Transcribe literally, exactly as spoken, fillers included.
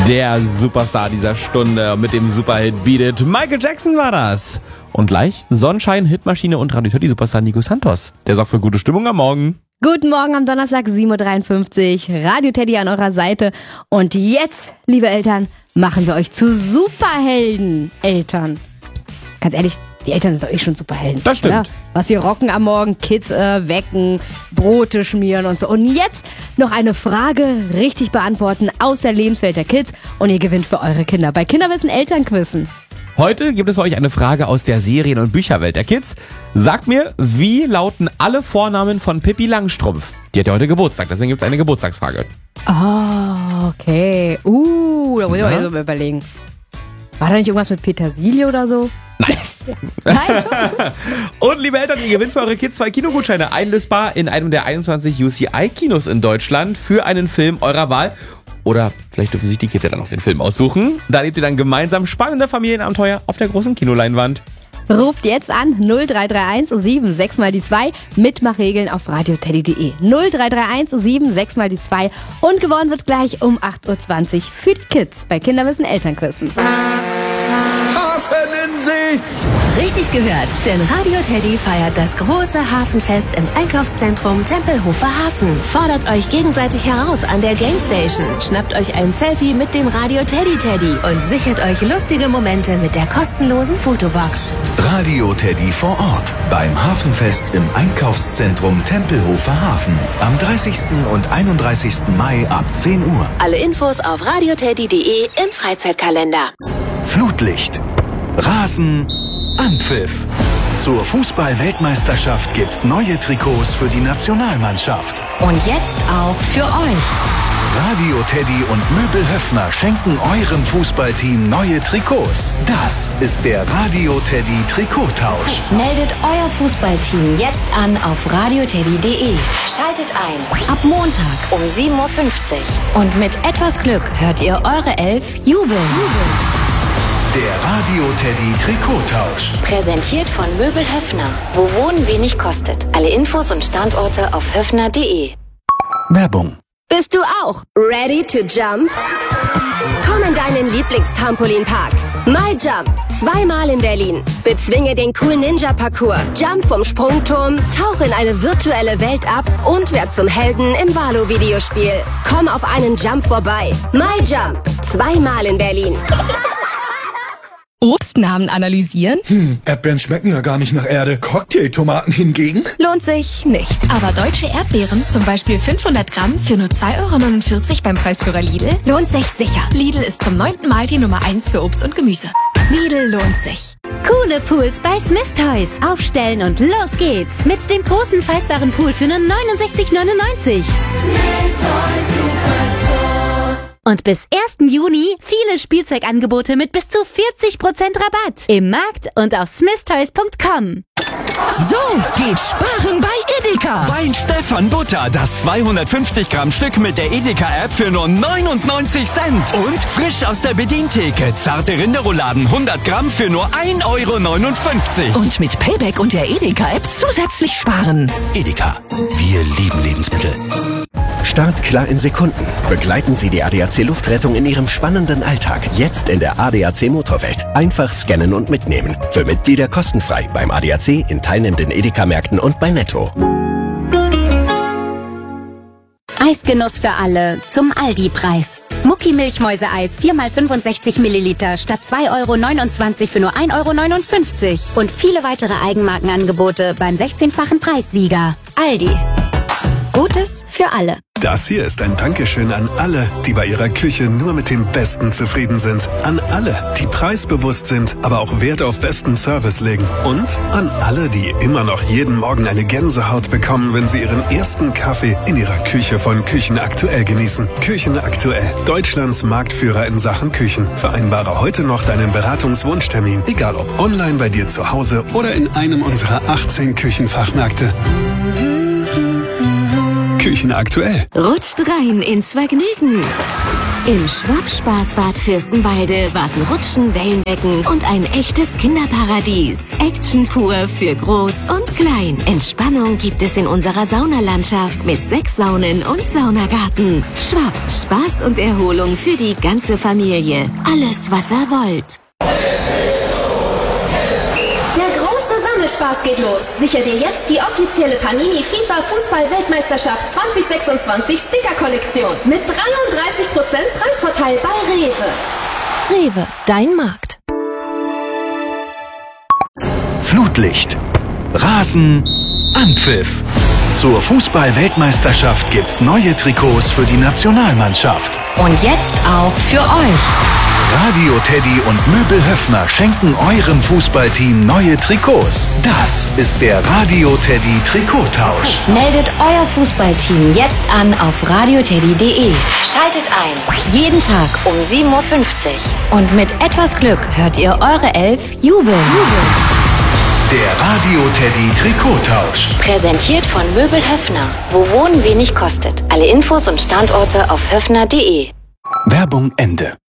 Der Superstar dieser Stunde mit dem Superhit Beat It. Michael Jackson war das. Und gleich Sonnenschein, Hitmaschine und Radio Teddy Superstar Nico Santos. Der sorgt für gute Stimmung am Morgen. Guten Morgen am Donnerstag, sieben Uhr dreiundfünfzig. Radio Teddy an eurer Seite. Und jetzt, liebe Eltern, machen wir euch zu Superhelden. Eltern. Ganz ehrlich, die Eltern sind doch eh schon Superhelden. Das stimmt. Oder? Was wir rocken am Morgen, Kids äh, wecken, Brote schmieren und so. Und jetzt noch eine Frage richtig beantworten aus der Lebenswelt der Kids. Und ihr gewinnt für eure Kinder bei Kinderwissen Elternquizzen. Heute gibt es für euch eine Frage aus der Serien- und Bücherwelt der Kids. Sagt mir, wie lauten alle Vornamen von Pippi Langstrumpf? Die hat ja heute Geburtstag, deswegen gibt es eine Geburtstagsfrage. Oh, okay. Uh, da muss ich mal so überlegen. War da nicht irgendwas mit Petersilie oder so? Nein. Nein? Und liebe Eltern, ihr gewinnt für eure Kids zwei Kinogutscheine einlösbar in einem der einundzwanzig U C I-Kinos in Deutschland für einen Film eurer Wahl. Oder vielleicht dürfen sich die Kids ja dann noch den Film aussuchen. Da erlebt ihr dann gemeinsam spannende Familienabenteuer auf der großen Kinoleinwand. Ruft jetzt an null drei drei eins sieben sechs mal die zwei. Mitmachregeln auf radioteddy punkt de. null drei drei eins sieben sechs mal die zwei. Und gewonnen wird gleich um acht Uhr zwanzig für die Kids bei Kinderwissen Elternquissen. Hafen in See! Richtig gehört, denn Radio Teddy feiert das große Hafenfest im Einkaufszentrum Tempelhofer Hafen. Fordert euch gegenseitig heraus an der Game Station, schnappt euch ein Selfie mit dem Radio Teddy Teddy und sichert euch lustige Momente mit der kostenlosen Fotobox. Radio Teddy vor Ort beim Hafenfest im Einkaufszentrum Tempelhofer Hafen am dreißigsten und einunddreißigsten Mai ab zehn Uhr. Alle Infos auf radioteddy punkt de im Freizeitkalender. Flutlicht, Rasen, Anpfiff. Zur Fußball-Weltmeisterschaft gibt's neue Trikots für die Nationalmannschaft. Und jetzt auch für euch. Radio Teddy und Möbel Höffner schenken eurem Fußballteam neue Trikots. Das ist der Radio Teddy Trikottausch. Meldet euer Fußballteam jetzt an auf radioteddy punkt de. Schaltet ein. Ab Montag um sieben Uhr fünfzig. Und mit etwas Glück hört ihr eure Elf jubeln. Der Radio Teddy Trikottausch. Präsentiert von Möbel Höffner. Wo Wohnen wenig kostet. Alle Infos und Standorte auf höffner punkt de. Werbung. Bist du auch ready to jump? Komm in deinen Lieblingstrampolinpark. MyJump. Zweimal in Berlin. Bezwinge den coolen Ninja-Parcours. Jump vom Sprungturm, tauch in eine virtuelle Welt ab und werd zum Helden im Valo-Videospiel. Komm auf einen Jump vorbei. MyJump. Zweimal in Berlin. Obstnamen analysieren? Hm, Erdbeeren schmecken ja gar nicht nach Erde. Cocktailtomaten hingegen? Lohnt sich nicht. Aber deutsche Erdbeeren, zum Beispiel fünfhundert Gramm für nur zwei Euro neunundvierzig beim Preisführer Lidl, lohnt sich sicher. Lidl ist zum neunten Mal die Nummer eins für Obst und Gemüse. Lidl lohnt sich. Coole Pools bei Smith Toys. Aufstellen und los geht's. Mit dem großen faltbaren Pool für nur neunundsechzig neunundneunzig. Smith Toys Superstore. Und bis ersten Juni viele Spielzeugangebote mit bis zu vierzig Prozent Rabatt. Im Markt und auf smith toys punkt com. So geht Sparen bei Edeka. Wein Stefan Butter, das zweihundertfünfzig Gramm Stück mit der Edeka-App für nur neunundneunzig Cent. Und frisch aus der Bedientheke, zarte Rinderrouladen hundert Gramm für nur ein Euro neunundfünfzig. Und mit Payback und der Edeka-App zusätzlich sparen. Edeka. Wir lieben Lebensmittel. Startklar in Sekunden. Begleiten Sie die A D A C-Luftrettung in Ihrem spannenden Alltag. Jetzt in der A D A C Motorwelt. Einfach scannen und mitnehmen. Für Mitglieder kostenfrei beim A D A C, in teilnehmenden Edeka-Märkten und bei Netto. Eisgenuss für alle zum Aldi-Preis. Mucki Milchmäuse-Eis vier mal fünfundsechzig Milliliter statt zwei Euro neunundzwanzig für nur ein Euro neunundfünfzig. Und viele weitere Eigenmarkenangebote beim sechzehnfachen Preissieger. Aldi. Gutes für alle. Das hier ist ein Dankeschön an alle, die bei ihrer Küche nur mit dem Besten zufrieden sind. An alle, die preisbewusst sind, aber auch Wert auf besten Service legen. Und an alle, die immer noch jeden Morgen eine Gänsehaut bekommen, wenn sie ihren ersten Kaffee in ihrer Küche von Küchenaktuell genießen. Küchenaktuell, Deutschlands Marktführer in Sachen Küchen. Vereinbare heute noch deinen Beratungswunschtermin, egal ob online bei dir zu Hause oder in einem unserer achtzehn Küchenfachmärkte. Küchenaktuell. Rutscht rein ins Vergnügen. Im Schwab-Spaßbad Fürstenwalde warten Rutschen, Wellenbecken und ein echtes Kinderparadies. Action pur für Groß und Klein. Entspannung gibt es in unserer Saunalandschaft mit sechs Saunen und Saunagarten. Schwab, Spaß und Erholung für die ganze Familie. Alles, was ihr wollt. Spaß geht los. Sicher dir jetzt die offizielle Panini FIFA Fußball-Weltmeisterschaft zwanzig sechsundzwanzig Sticker-Kollektion mit dreiunddreißig Prozent Preisvorteil bei Rewe. Rewe, dein Markt. Flutlicht, Rasen, Anpfiff. Zur Fußball-Weltmeisterschaft gibt's neue Trikots für die Nationalmannschaft. Und jetzt auch für euch. Radio Teddy und Möbel Höffner schenken eurem Fußballteam neue Trikots. Das ist der Radio Teddy Trikottausch. Meldet euer Fußballteam jetzt an auf radioteddy punkt de. Schaltet ein. Jeden Tag um sieben Uhr fünfzig. Und mit etwas Glück hört ihr eure Elf jubeln. Der Radio Teddy Trikottausch. Präsentiert von Möbel Höffner. Wo Wohnen wenig kostet. Alle Infos und Standorte auf höffner punkt de. Werbung Ende.